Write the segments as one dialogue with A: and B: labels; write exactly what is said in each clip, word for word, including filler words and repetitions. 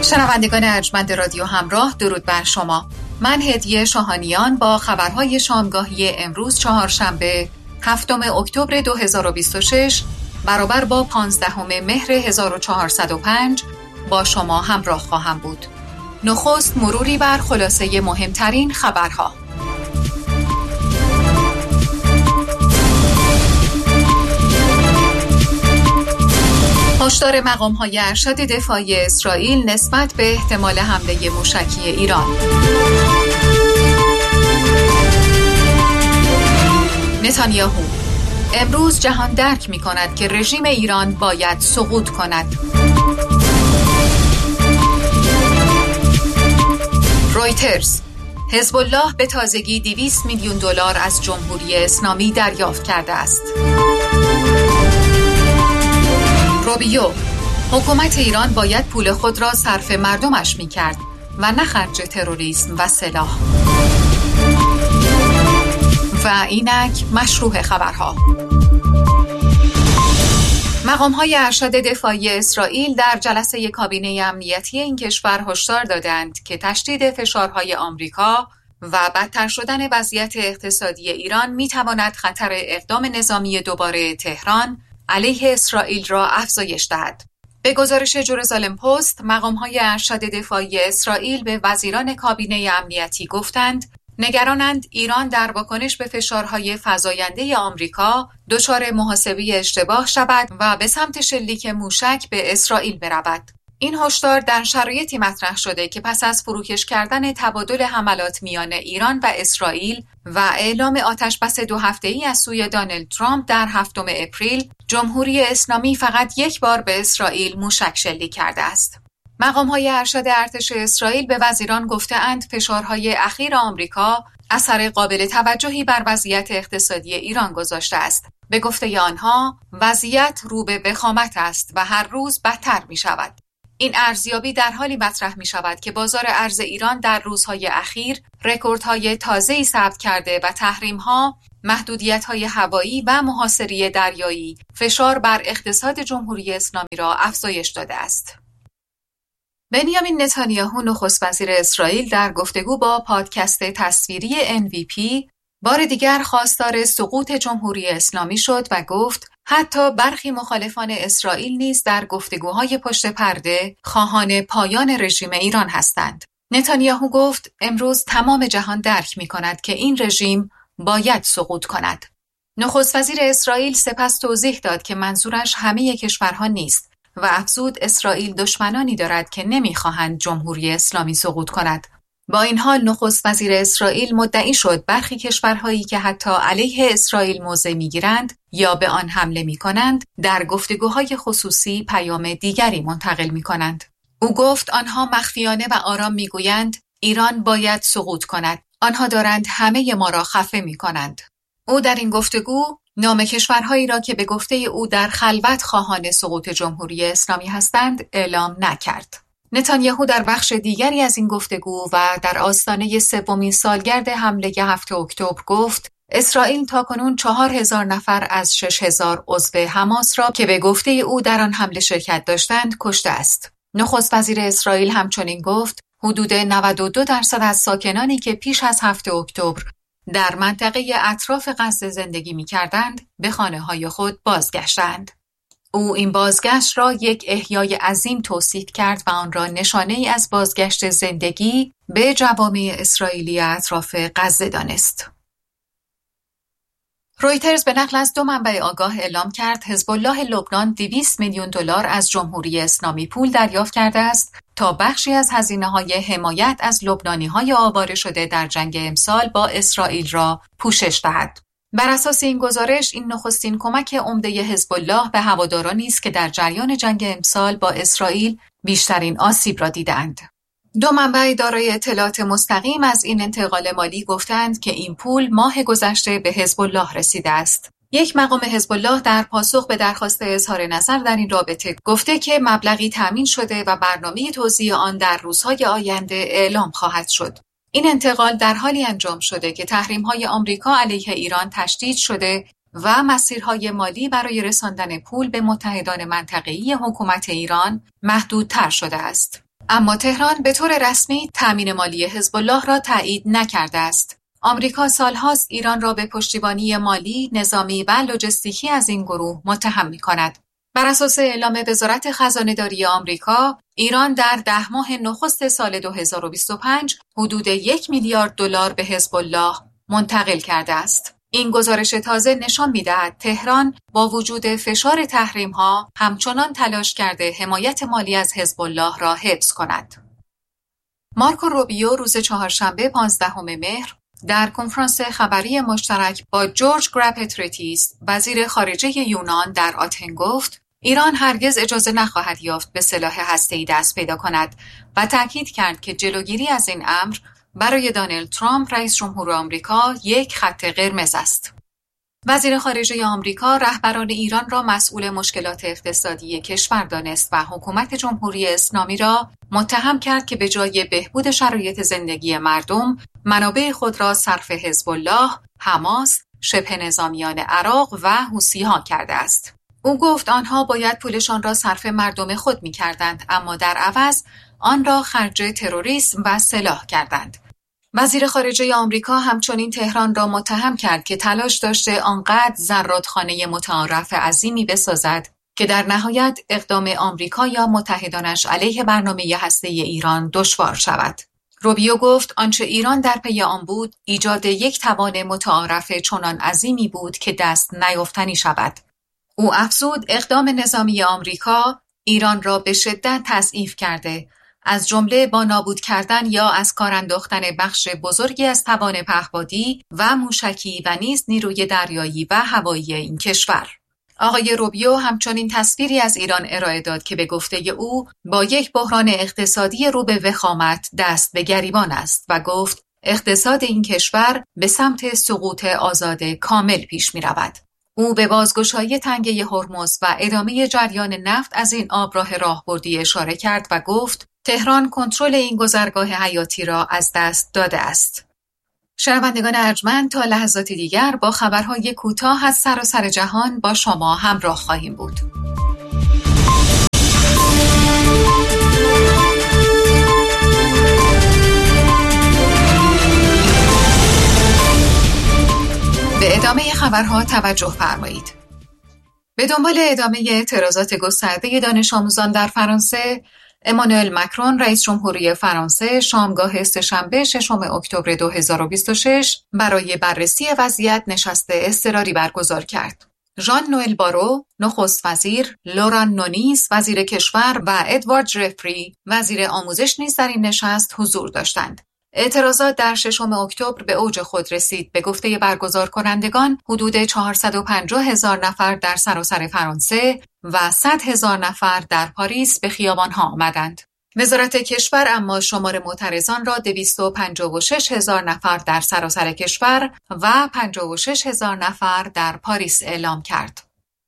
A: شنوندگان ارجمند رادیو همراه، درود بر شما. من هدیه شاهانیان با خبرهای شامگاهی امروز چهارشنبه هفتم اکتبر دو هزار و بیست و شش برابر با پانزدهم مهر هزار و چهارصد و پنج با شما همراه خواهم بود. نخست مروری بر خلاصه مهمترین خبرها. هشدار مقام‌های ارشد دفاعی اسرائیل نسبت به احتمال حمله موشکی ایران. نتانیاهو: امروز جهان درک می‌کند که رژیم ایران باید سقوط کند. رویترز: حزب الله به تازگی دویست میلیون دلار از جمهوری اسلامی دریافت کرده است. روبیو: حکومت ایران باید پول خود را صرف مردمش می‌کرد و نه خرج تروریسم و سلاح. و اینک مشروع خبرها. مقام‌های ارشد دفاعی اسرائیل در جلسه کابینه امنیتی این کشور هشدار دادند که تشدید فشارهای آمریکا و بدتر شدن وضعیت اقتصادی ایران می‌تواند خطر اقدام نظامی دوباره تهران علیه اسرائیل را افزایش دهد. به گزارش جروزالم پست، مقام‌های ارشد دفاعی اسرائیل به وزیران کابینه امنیتی گفتند نگرانند ایران در واکنش به فشارهای فزاینده آمریکا دچار محاسبه اشتباه شود و به سمت شلیک موشک به اسرائیل برود. این هشدار در شرایطی مطرح شده که پس از فروکش کردن تبادل حملات میان ایران و اسرائیل و اعلام آتشبس دو هفته‌ای از سوی دونالد ترامپ در هفتم اپریل، جمهوری اسلامی فقط یک بار به اسرائیل موشک شلیک کرده است. مقام‌های ارشد ارتش اسرائیل به وزیران گفته‌اند فشارهای اخیر آمریکا اثر قابل توجهی بر وضعیت اقتصادی ایران گذاشته است. به گفته آنها، وضعیت رو به وخامت است و هر روز بدتر می‌شود. این ارزیابی در حالی مطرح می شود که بازار ارز ایران در روزهای اخیر رکوردهای تازه‌ای ثبت کرده و تحریم‌ها، محدودیت‌های هوایی و محاصره دریایی فشار بر اقتصاد جمهوری اسلامی را افزایش داده است. بنیامین نتانیاهو نخست وزیر اسرائیل در گفتگو با پادکست تصویری ان وی پی بار دیگر خواستار سقوط جمهوری اسلامی شد و گفت حتی برخی مخالفان اسرائیل نیز در گفتگوهای پشت پرده خواهان پایان رژیم ایران هستند. نتانیاهو گفت امروز تمام جهان درک می کند که این رژیم باید سقوط کند. نخست وزیر اسرائیل سپس توضیح داد که منظورش همه کشورها نیست و افزود اسرائیل دشمنانی دارد که نمی خواهند جمهوری اسلامی سقوط کند. با این حال نخست وزیر اسرائیل مدعی شد برخی کشورهایی که حتی علیه اسرائیل موضع میگیرند یا به آن حمله میکنند در گفتگوهای خصوصی پیام دیگری منتقل میکنند. او گفت آنها مخفیانه و آرام میگویند ایران باید سقوط کند. آنها دارند همه ما را خفه میکنند. او در این گفتگو نام کشورهایی را که به گفته او در خلوت خواهان سقوط جمهوری اسلامی هستند اعلام نکرد. نتانیاهو در بخش دیگری از این گفتگو و در آستانه سومین سالگرد حمله هفتم اکتبر گفت اسرائیل تاکنون چهار هزار نفر از شش هزار عضو حماس را که به گفته او در آن حمله شرکت داشتند کشته است. نخست وزیر اسرائیل همچنین گفت حدود نود و دو درصد از ساکنانی که پیش از هفتم اکتبر در منطقه اطراف غزه زندگی می‌کردند به خانه‌های خود بازگشتند. او این بازگشت را یک احیای عظیم توصیف کرد و آن را نشانه‌ای از بازگشت زندگی به جوامع اسرائیلی اطراف غزه دانست. رویترز به نقل از دو منبع آگاه اعلام کرد حزب الله لبنان دویست میلیون دلار از جمهوری اسلامی پول دریافت کرده است تا بخشی از هزینه‌های حمایت از لبنانی‌های آواره شده در جنگ امسال با اسرائیل را پوشش دهد. بر اساس این گزارش این نخستین کمک عمده حزب الله به هوادارانی است که در جریان جنگ امسال با اسرائیل بیشترین آسیب را دیدند. دو منبع دارای اطلاعات مستقیم از این انتقال مالی گفتند که این پول ماه گذشته به حزب الله رسیده است. یک مقام حزب الله در پاسخ به درخواست اظهار نظر در این رابطه گفته که مبلغی تامین شده و برنامه توزیع آن در روزهای آینده اعلام خواهد شد. این انتقال در حالی انجام شده که تحریم‌های آمریکا علیه ایران تشدید شده و مسیرهای مالی برای رساندن پول به متحدان منطقه‌ای حکومت ایران محدودتر شده است. اما تهران به طور رسمی تامین مالی حزب الله را تایید نکرده است. آمریکا سالهاست ایران را به پشتیبانی مالی، نظامی و لوجستیکی از این گروه متهم می‌کند. بر اساس اعلام وزارت خزانه‌داری آمریکا، ایران در ده ماه نخست سال دو هزار و بیست و پنج حدود یک میلیارد دلار به حزب الله منتقل کرده است. این گزارش تازه نشان می‌دهد تهران با وجود فشار تحریم‌ها همچنان تلاش کرده حمایت مالی از حزب الله را حفظ کند. مارکو روبیو روز چهارشنبه پانزدهم مهر در کنفرانس خبری مشترک با جورج گراپتریتیس وزیر خارجه یونان در آتن گفت ایران هرگز اجازه نخواهد یافت به سلاح هسته‌ای دست پیدا کند و تاکید کرد که جلوگیری از این امر برای دونالد ترامپ رئیس جمهور آمریکا یک خط قرمز است. وزیر خارجه آمریکا رهبران ایران را مسئول مشکلات اقتصادی کشور دانست و حکومت جمهوری اسلامی را متهم کرد که به جای بهبود شرایط زندگی مردم، منابع خود را صرف حزب الله، حماس، شبه نظامیان عراق و حوثی‌ها کرده است. او گفت آنها باید پولشان را صرف مردم خود می‌کردند، اما در عوض آن را خرج تروریسم و سلاح کردند. وزیر خارجه آمریکا همچنین تهران را متهم کرد که تلاش داشته آنقدر زرادخانه متعارف عظیمی بسازد که در نهایت اقدام آمریکا یا متحدانش علیه برنامه هسته‌ای ایران دشوار شود. روبیو گفت آنچه ایران در پی آن بود ایجاد یک توان متعارف چنان عظیمی بود که دست نیافتنی شود. او افزود اقدام نظامی آمریکا ایران را به شدت تضعیف کرده، از جمله با نابود کردن یا از کار انداختن بخش بزرگی از توان پهپادی و موشکی و نیز نیروی دریایی و هوایی این کشور. آقای روبیو همچنین تصویری از ایران ارائه داد که به گفته او با یک بحران اقتصادی رو به وخامت دست به گریبان است و گفت اقتصاد این کشور به سمت سقوط آزاد کامل پیش می رود. او به بازگشایی تنگه هرمز و ادامه جریان نفت از این آبراه راهبردی اشاره کرد و گفت تهران کنترل این گذرگاه حیاتی را از دست داده است. شنوندگان ارجمند، تا لحظاتی دیگر با خبرهای کوتاه از سراسر جهان با شما همراه خواهیم بود. به ادامه خبرها توجه فرمایید. به دنبال ادامه اعتراضات گسترده دانش آموزان در فرانسه، امانوئل مکرون رئیس جمهوری فرانسه شامگاه سه‌شنبه ششم اکتبر دو هزار و بیست و شش برای بررسی وضعیت نشست اضطراری برگزار کرد. ژان نوئل بارو نخست وزیر، لوران نونیز وزیر کشور و ادوارد ژفری وزیر آموزش نیز در این نشست حضور داشتند. اعتراضات در ششم اکتبر به اوج خود رسید. به گفته برگزار کنندگان حدود چهارصد و پنجاه هزار نفر در سراسر فرانسه و صد هزار نفر در پاریس به خیابان‌ها آمدند. وزارت کشور اما شمار معترضان را دویست و پنجاه و شش هزار نفر در سراسر کشور و پنجاه و شش هزار نفر در پاریس اعلام کرد.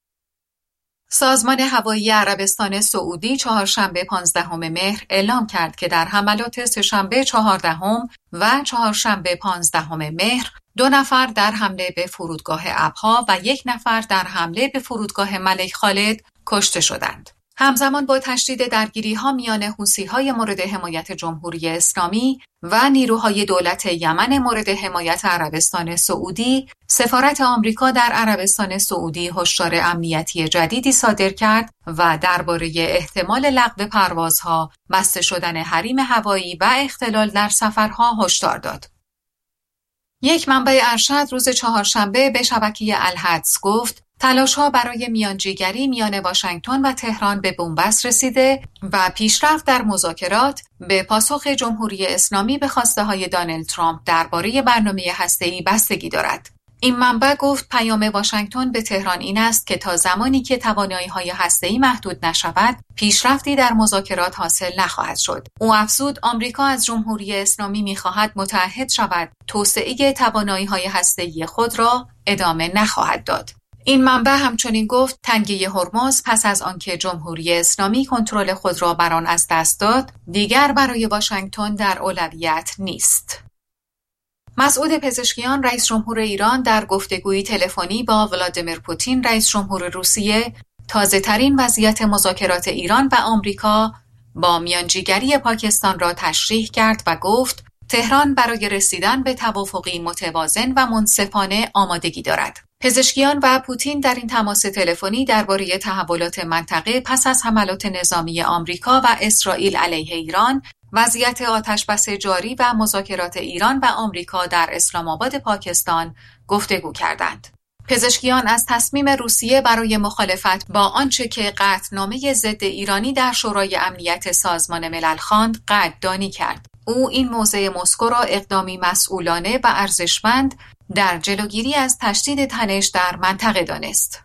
A: سازمان هوایی عربستان سعودی چهارشنبه پانزدهم مهر اعلام کرد که در حملات سه‌شنبه چهاردهم و چهارشنبه پانزدهم مهر دو نفر در حمله به فرودگاه ابها و یک نفر در حمله به فرودگاه ملک خالد کشته شدند. همزمان با تشدید درگیری‌ها میان حوثی‌های مورد حمایت جمهوری اسلامی و نیروهای دولت یمن مورد حمایت عربستان سعودی، سفارت آمریکا در عربستان سعودی هشدار امنیتی جدیدی صادر کرد و درباره احتمال لغو پروازها، بسته شدن حریم هوایی و اختلال در سفرها هشدار داد. یک منبع ارشد روز چهارشنبه به شبکه الحدث گفت تلاش‌ها برای میانجیگری میان واشنگتن و تهران به بنبست رسیده و پیشرفت در مذاکرات به پاسخ جمهوری اسلامی به خواسته‌های دونالد ترامپ درباره برنامه هسته‌ای بستگی دارد. این منبع گفت پیام واشنگتن به تهران این است که تا زمانی که توانایی‌های هسته‌ای محدود نشود، پیشرفتی در مذاکرات حاصل نخواهد شد. او افزود آمریکا از جمهوری اسلامی می‌خواهد متعهد شود توسعه توانایی‌های هسته‌ای خود را ادامه نخواهد داد. این منبع همچنین گفت تنگه هرمز پس از آنکه جمهوری اسلامی کنترل خود را بر آن از دست داد، دیگر برای واشنگتن در اولویت نیست. مسعود پزشکیان رئیس جمهور ایران در گفتگویی تلفنی با ولادیمیر پوتین رئیس جمهور روسیه تازه‌ترین وضعیت مذاکرات ایران و آمریکا با میانجیگری پاکستان را تشریح کرد و گفت تهران برای رسیدن به توافقی متوازن و منصفانه آمادگی دارد. پزشکیان و پوتین در این تماس تلفنی درباره تحولات منطقه پس از حملات نظامی آمریکا و اسرائیل علیه ایران، وضعیت آتشبس جاری و مذاکرات ایران و آمریکا در اسلام آباد پاکستان گفتگو کردند. پزشکیان از تصمیم روسیه برای مخالفت با آنچه که قطعنامه ضد ایرانی در شورای امنیت سازمان ملل خواند قدردانی کرد. او این موضع مسکو را اقدامی مسئولانه و ارزشمند در جلوگیری از تشدید تنش در منطقه دانست.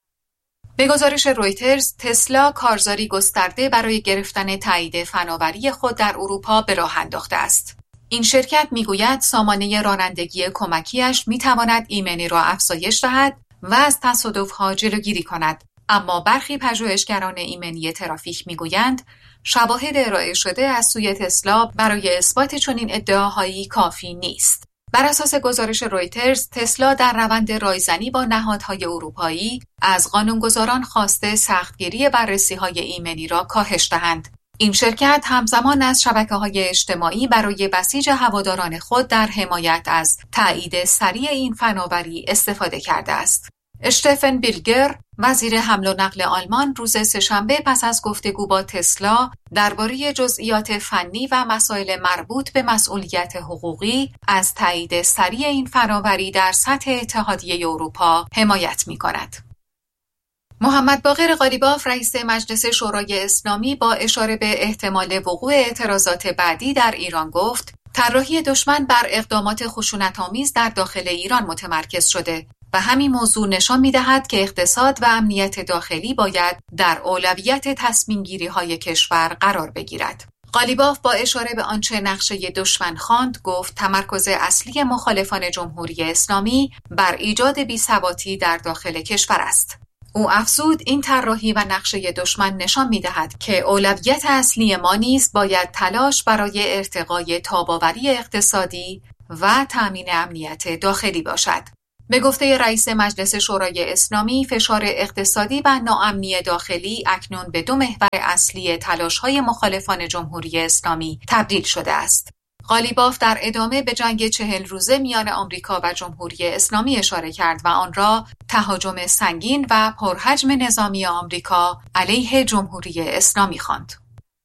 A: به گزارش رویترز، تسلا کارزاری گسترده برای گرفتن تایید فناوری خود در اروپا به راه انداخته است. این شرکت میگوید سامانه رانندگی کمکیش میتواند ایمنی را افزایش دهد و از تصادف‌ها جلوگیری کند، اما برخی پژوهشگران ایمنی ترافیک میگویند شواهد ارائه شده از سوی تسلا برای اثبات چنین ادعاهایی کافی نیست. بر اساس گزارش رویترز، تسلا در روند رایزنی با نهادهای اروپایی از قانونگذاران خواسته سختگیری بررسی‌های ایمنی را کاهش دهند. این شرکت همزمان از شبکه‌های اجتماعی برای بسیج هواداران خود در حمایت از تایید سریع این فناوری استفاده کرده است. اشتفن بیلگر، وزیر حمل و نقل آلمان، روز سه‌شنبه پس از گفتگو با تسلا درباره جزئیات فنی و مسائل مربوط به مسئولیت حقوقی از تایید سریع این فناوری در سطح اتحادیه اروپا حمایت می‌کند. محمد باقر قالیباف، رئیس مجلس شورای اسلامی، با اشاره به احتمال وقوع اعتراضات بعدی در ایران گفت طراحی دشمن بر اقدامات خشونت‌آمیز در داخل ایران متمرکز شده و همین موضوع نشان می‌دهد که اقتصاد و امنیت داخلی باید در اولویت تصمیم‌گیری‌های کشور قرار بگیرد. قالیباف با اشاره به آنچه نقشه دشمن خواند گفت تمرکز اصلی مخالفان جمهوری اسلامی بر ایجاد بی‌ثباتی در داخل کشور است. او افزود این طراحی و نقشه دشمن نشان می‌دهد که اولویت اصلی ما نیز باید تلاش برای ارتقای تاب‌آوری اقتصادی و تأمین امنیت داخلی باشد. به گفته رئیس مجلس شورای اسلامی، فشار اقتصادی و ناامنی داخلی اکنون به دو محور اصلی تلاش‌های مخالفان جمهوری اسلامی تبدیل شده است. قالیباف در ادامه به جنگ چهل روزه میان آمریکا و جمهوری اسلامی اشاره کرد و آن را تهاجم سنگین و پرحجم نظامی آمریکا علیه جمهوری اسلامی خواند.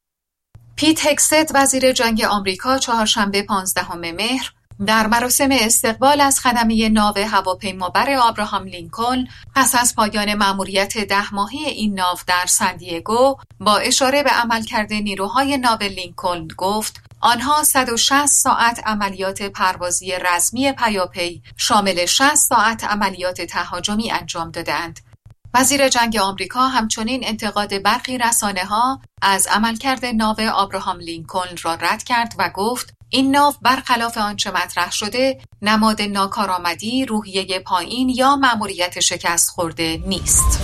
A: پیت هگست، وزیر جنگ آمریکا، چهارشنبه پانزدهم مهر در مراسم استقبال از خدمه ناو هواپیمابر آبراهام لینکلن پس از پایان مأموریت ده ماهه این ناو در سندیگو با اشاره به عملکرد نیروهای ناو لینکلن گفت آنها صد و شصت ساعت عملیات پروازی رزمی پیاپی شامل شصت ساعت عملیات تهاجمی انجام دادند. وزیر جنگ آمریکا همچنین انتقاد برخی رسانه‌ها از عملکرد ناو آبراهام لینکلن را رد کرد و گفت این ناو برخلاف آنچه مطرح شده نماد ناکارآمدی، روحیه پایین یا مأموریت شکست خورده نیست.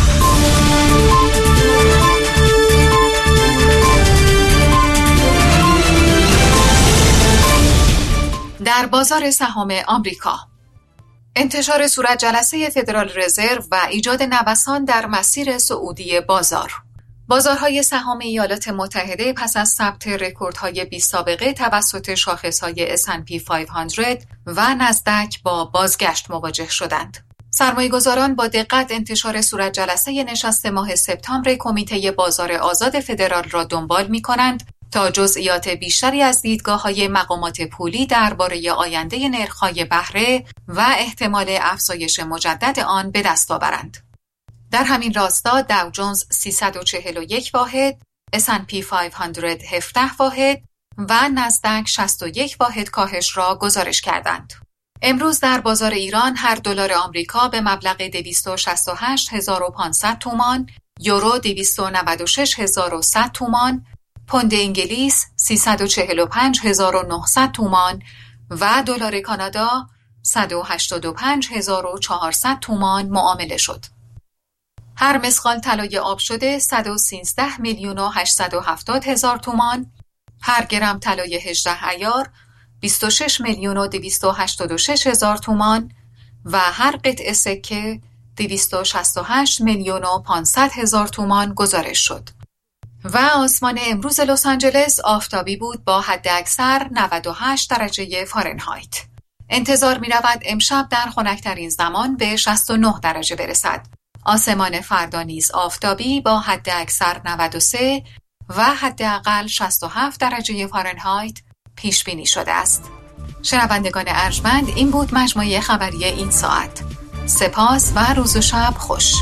A: در بازار سهام آمریکا، انتشار صورت جلسه فدرال رزرو و ایجاد نوسان در مسیر صعودی بازار. بازارهای سهام ایالات متحده پس از ثبت رکوردهای بی‌سابقه توسط شاخصهای اس اند پی پانصد و نزدک با بازگشت مواجه شدند. سرمایه‌گذاران با دقت انتشار صورت جلسه نشست ماه سپتامبر کمیته بازار آزاد فدرال را دنبال می‌کنند تا جزئیات بیشتری از دیدگاه‌های مقامات پولی درباره آینده نرخ‌های بهره و احتمال افزایش مجدد آن به دست آورند. در همین راستا داو جونز سیصد و چهل و یک واحد، اس اند پی پانصد هفده واحد و نزدک شصت و یک واحد کاهش را گزارش کردند. امروز در بازار ایران هر دلار آمریکا به مبلغ دویست و شصت و هشت هزار و پانصد تومان، یورو دویست و نود و شش هزار و صد تومان، پوند انگلیس سیصد و چهل و پنج هزار و نهصد تومان و دلار کانادا صد و هشتاد و پنج هزار و چهارصد تومان معامله شد. هر مسقال طلای آب شده صد و سیزده میلیون و هشتصد و هفتاد هزار تومان، هر گرم طلای هجده عیار بیست و شش میلیون و دویست و هشتاد و شش هزار تومان و هر قطعه سکه دویست و شصت و هشت میلیون و پانصد هزار تومان گزارش شد. و آسمان امروز لس آنجلس آفتابی بود با حداکثر نود و هشت درجه فارنهایت. انتظار می رود امشب در خنک‌ترین زمان به شصت و نه درجه برسد. آسمان فردا نیز آفتابی با حداکثر نود و سه و حداقل شصت و هفت درجه فارنهایت پیش بینی شده است. شنوندگان ارجمند، این بود مجموعه خبری این ساعت. سپاس و روز و شب خوش.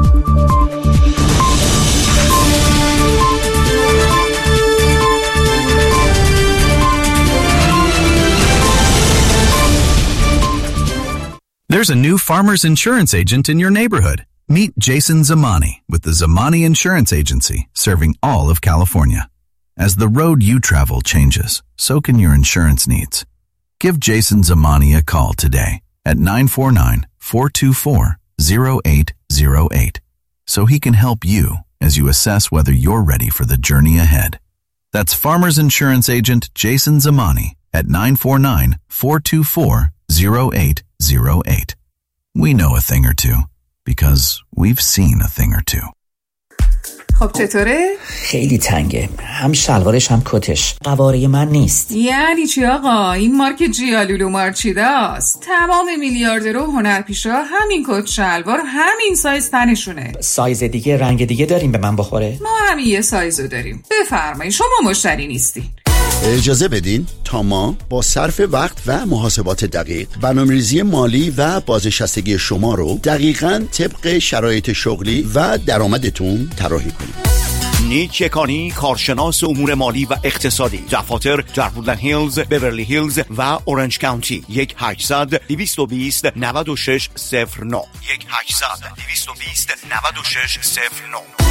B: There's a new Farmers Insurance agent in your neighborhood. Meet Jason Zamani with the Zamani Insurance Agency, serving all of California. As the road you travel changes, so can your insurance needs. Give Jason Zamani a call today at nine four nine, four two four, zero eight zero eight so he can help you as you assess whether you're ready for the journey ahead. That's Farmers Insurance Agent Jason Zamani at nine four nine, four two four, zero eight zero eight. We know a thing or two because we've seen a thing or two.
A: خب چطوره؟
C: خیلی تنگه، هم شلوارش هم کتش قواره من نیست.
A: یعنی چی آقا؟ این مارک جیالولو مارچیداست. تمام میلیاردر و هنرپیشا همین کت شلوار همین سایز تنشونه.
C: سایز دیگه رنگ دیگه داریم به من بخوره؟
A: ما همین یه سایزو داریم. بفرمایید، شما مشتری نیستین.
D: اجازه بدین تا ما با صرف وقت و محاسبات دقیق برنامه‌ریزی مالی و بازنشستگی شما رو دقیقاً طبق شرایط شغلی و درآمدتون طراحی کنیم.
E: نیک یکانی، کارشناس امور مالی و اقتصادی. دفاتر در وودلند هیلز، بیورلی هیلز و اورنج کانتی. یک هشتصد دویست و بیست نود و شش صفر نه یک هشتصد دویست و بیست نود و شش صفر نه.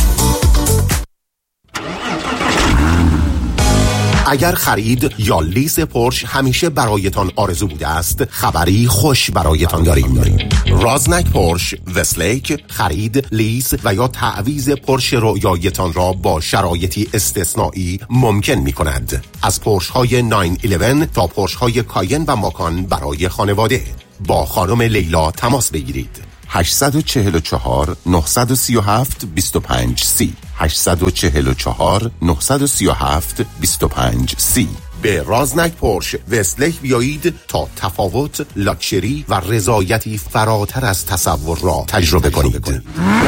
F: اگر خرید یا لیز پورش همیشه برایتان آرزو بوده است، خبری خوش برایتان داریم. رازنک پورش وستلیک خرید، لیز و یا تعویض پورش رویایتان را با شرایطی استثنایی ممکن می کند. از پورش های نه یازده تا پورش های کاین و ماکان برای خانواده. با خانم لیلا تماس بگیرید. هشت چهار چهار نه سه هفت دو پنج سی هشت چهار چهار نه سه هفت دو پنج سی. به رازنک پورش وستلیک بیایید تا تفاوت، لاکچری و رضایتی فراتر از تصور را تجربه کنید.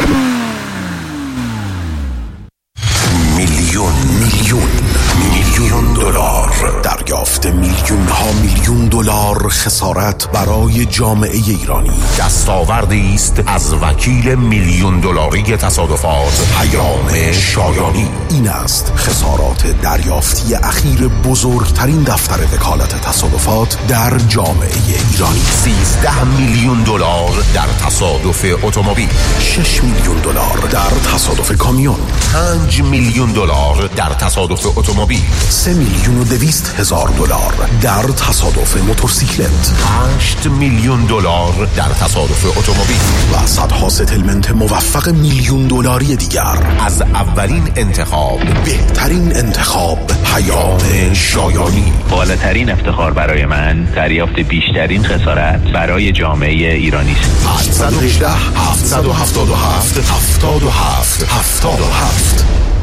F: میلیون میلیون میلیون دلار دریافت، میلیون ها میلیون دلار خسارت برای جامعه ایرانی. دستاوردی است از وکیل میلیون دلاری تصادفات پیام شایانی. این است خسارات دریافتی اخیر بزرگترین دفتر وکالت تصادفات در جامعه ایرانی. سیزده میلیون دلار در تصادف اتومبیل، شش میلیون دلار در تصادف کامیون، پنج میلیون دلار در تصادف اتومبیل، سه میلیون و دویست هزار دلار در تصادف موتورسیکلت، هشت میلیون دلار در تصادف اتومبیل و صدها ستلمنت موفق میلیون دلاری دیگر. از اولین انتخاب، بهترین انتخاب، پیام شایانی.
G: بالاترین افتخار برای من دریافت بیشترین خسارت برای جامعه ایرانی است.
F: هشت یک هشت، هفت هفت هفت، هفت هفت هفت هفت.